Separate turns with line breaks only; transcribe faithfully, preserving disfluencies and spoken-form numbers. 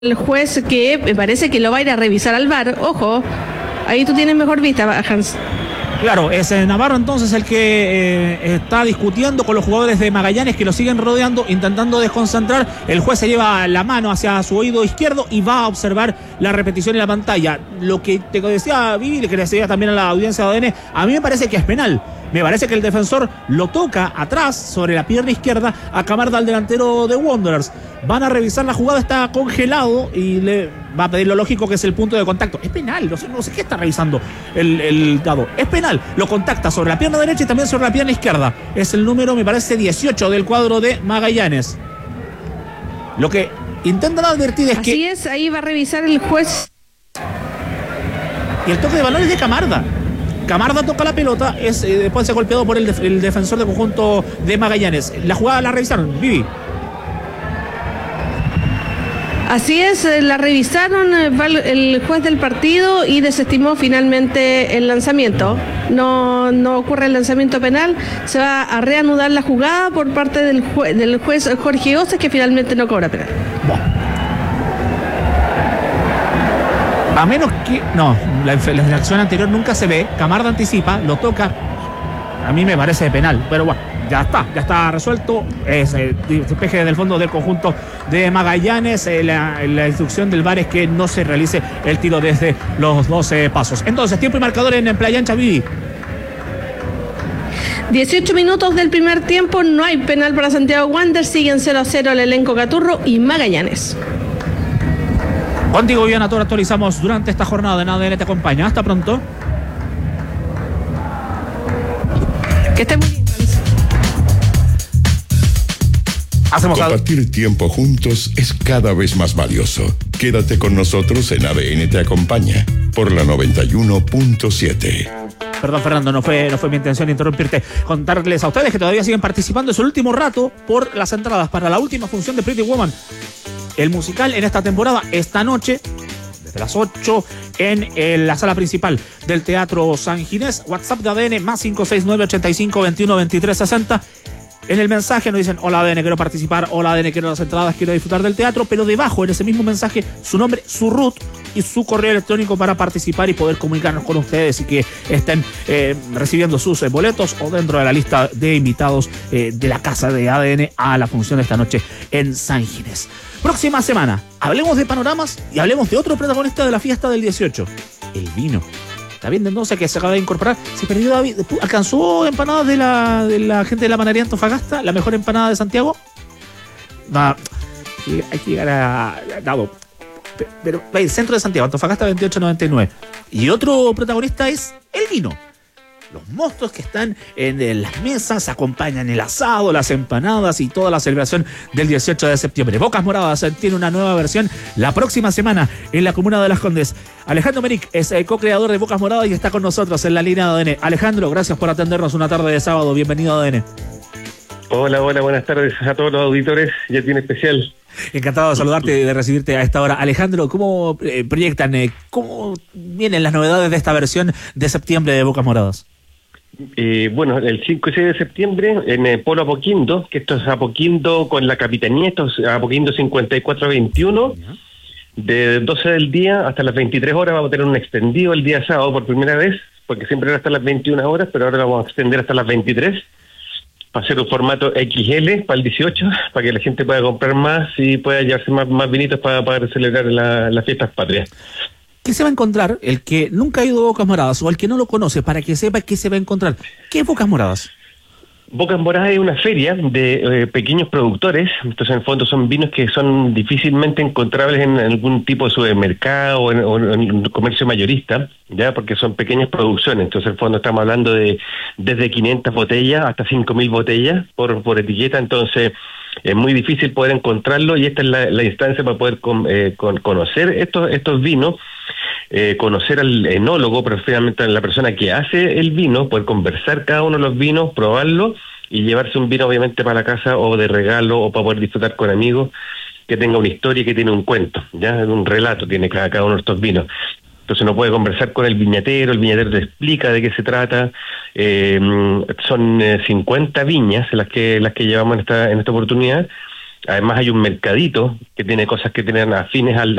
el juez que me parece que lo va a ir a revisar al V A R. Ojo, ahí tú tienes mejor vista, Hans.
Claro, es Navarro entonces el que eh, está discutiendo con los jugadores de Magallanes que lo siguen rodeando, intentando desconcentrar. El juez se lleva la mano hacia su oído izquierdo y va a observar la repetición en la pantalla. Lo que te decía Vivi, que le decía también a la audiencia de A D N, a mí me parece que es penal. Me parece que el defensor lo toca atrás, sobre la pierna izquierda, a Camarda, al delantero de Wanderers. Van a revisar la jugada, está congelado y le va a pedir lo lógico, que es el punto de contacto. Es penal, no sé, no sé qué está revisando el, el dado. Es penal, lo contacta sobre la pierna derecha y también sobre la pierna izquierda. Es el número, me parece, dieciocho del cuadro de Magallanes. Lo que intentan advertir es
Así
que...
Así es, ahí va a revisar el juez.
Y el toque de balón es de Camarda. Camarda toca la pelota, es, eh, después se ha golpeado por el, def el defensor del conjunto de Magallanes. La jugada la revisaron, Vivi.
Así es, la revisaron el juez del partido y desestimó finalmente el lanzamiento. No, no ocurre el lanzamiento penal, se va a reanudar la jugada por parte del, jue del juez Jorge Oces, que finalmente no cobra penal.
Bueno. A menos que... No, la, la acción anterior nunca se ve. Camarda anticipa, lo toca. A mí me parece penal, pero bueno, ya está, ya está resuelto. Es el despeje del fondo del conjunto de Magallanes. Eh, la, la instrucción del V A R es que no se realice el tiro desde los doce pasos. Entonces, tiempo y marcador en, en Playa Ancha, Vivi.
dieciocho minutos del primer tiempo, no hay penal para Santiago Wanderers. Siguen cero a cero el elenco Caturro y Magallanes.
Contigo, Viviana Toro, actualizamos durante esta jornada en A D N Te Acompaña. Hasta pronto.
Que esté muy bien.
Hacemos
Compartir algo. Tiempo juntos es cada vez más valioso. Quédate con nosotros en A D N Te Acompaña por la noventa y uno punto siete.
Perdón, Fernando, no fue, no fue mi intención interrumpirte. Contarles a ustedes que todavía siguen participando en su último rato por las entradas para la última función de Pretty Woman, el musical en esta temporada, esta noche, desde las ocho, en, en la sala principal del Teatro San Ginés. WhatsApp de A D N, más cinco seis nueve, ochenta y cinco, veintiuno, veintitrés, sesenta. En el mensaje nos dicen: hola A D N, quiero participar, hola A D N, quiero las entradas, quiero disfrutar del teatro, pero debajo, en ese mismo mensaje, su nombre, su root y su correo electrónico para participar y poder comunicarnos con ustedes y que estén eh, recibiendo sus eh, boletos o dentro de la lista de invitados eh, de la casa de A D N a la función de esta noche en San Ginés. Próxima semana, hablemos de panoramas y hablemos de otro protagonista de la fiesta del dieciocho, el vino. David Mendoza, que se acaba de incorporar. Se perdió David. ¿Alcanzó empanadas de la, de la gente de la panadería Antofagasta? ¿La mejor empanada de Santiago? No, hay que llegar a... Dado. Pero el centro de Santiago, Antofagasta veintiocho noventa y nueve. Y otro protagonista es el vino. Los monstruos que están en las mesas acompañan el asado, las empanadas y toda la celebración del dieciocho de septiembre. Bocas Moradas tiene una nueva versión la próxima semana en la comuna de Las Condes. Alejandro Meric es el co-creador de Bocas Moradas y está con nosotros en la línea de A D N. Alejandro, gracias por atendernos una tarde de sábado. Bienvenido a A D N.
Hola, hola, buenas tardes a todos los auditores. Ya tiene especial.
Encantado de saludarte y de recibirte a esta hora. Alejandro, ¿cómo eh, proyectan, eh, cómo vienen las novedades de esta versión de septiembre de Bocas Moradas?
Eh, bueno, el cinco y seis de septiembre en el Polo Apoquindo, que esto es Apoquindo con la Capitanía, esto es Apoquindo cincuenta y cuatro veintiuno, de doce del día hasta las veintitrés horas. Vamos a tener un extendido el día sábado por primera vez, porque siempre era hasta las veintiuna horas, pero ahora lo vamos a extender hasta las veintitrés, para hacer un formato equis ele para el dieciocho, para que la gente pueda comprar más y pueda llevarse más, más vinitos para, para celebrar la, las fiestas patrias.
¿Qué se va a encontrar el que nunca ha ido a Bocas Moradas o el que no lo conoce, para que sepa qué se va a encontrar? ¿Qué es Bocas Moradas?
Bocas Moradas es una feria de eh, pequeños productores. Entonces, en el fondo, son vinos que son difícilmente encontrables en algún tipo de supermercado o en, o en un comercio mayorista, ya, porque son pequeñas producciones. Entonces, en el fondo, estamos hablando de desde quinientas botellas hasta cinco mil botellas por, por etiqueta. Entonces, es muy difícil poder encontrarlo y esta es la, la instancia para poder con, eh, con, conocer estos, estos vinos. Eh, conocer al enólogo, preferiblemente a la persona que hace el vino, poder conversar cada uno de los vinos, probarlo y llevarse un vino obviamente para la casa o de regalo o para poder disfrutar con amigos, que tenga una historia y que tiene un cuento, ya un relato tiene cada, cada uno de estos vinos. Entonces uno puede conversar con el viñatero, el viñatero te explica de qué se trata. Eh, son eh, cincuenta viñas las que las que llevamos en esta en esta oportunidad. Además hay un mercadito que tiene cosas que tienen afines al,